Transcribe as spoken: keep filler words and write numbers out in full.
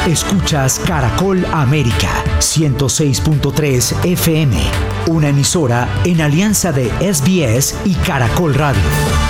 Escuchas Caracol América ciento seis punto tres F M, una emisora en alianza de S B S y Caracol Radio.